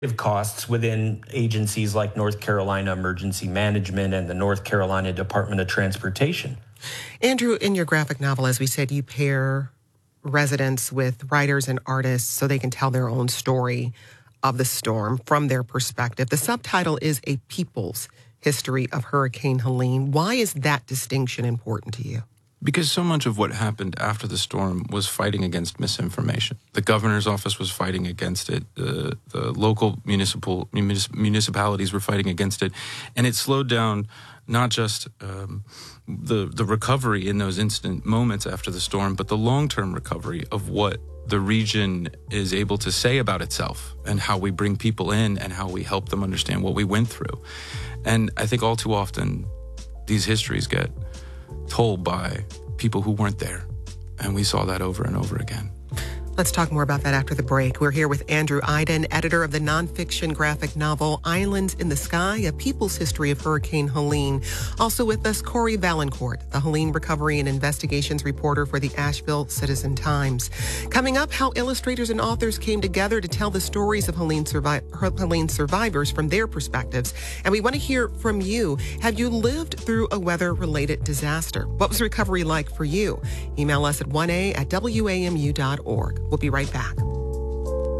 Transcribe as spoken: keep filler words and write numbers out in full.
costs within agencies like North Carolina Emergency Management and the North Carolina Department of Transportation. Andrew, in your graphic novel, as we said, you pair residents with writers and artists so they can tell their own story of the storm from their perspective. The subtitle is A People's History of Hurricane Helene. Why is that distinction important to you? Because so much of what happened after the storm was fighting against misinformation. The governor's office was fighting against it. The, the local municipal municip- municipalities were fighting against it. And it slowed down not just um, the, the recovery in those instant moments after the storm, but the long-term recovery of what the region is able to say about itself and how we bring people in and how we help them understand what we went through. And I think all too often these histories get told by people who weren't there. And we saw that over and over again. Let's talk more about that after the break. We're here with Andrew Aydin, editor of the nonfiction graphic novel Islands in the Sky, A People's History of Hurricane Helene. Also with us, Corey Valancourt, the Helene Recovery and Investigations reporter for the Asheville Citizen-Times. Coming up, how illustrators and authors came together to tell the stories of Helene, survi- Helene survivors from their perspectives. And we want to hear from you. Have you lived through a weather-related disaster? What was recovery like for you? Email us at one a at W A M U dot org. We'll be right back.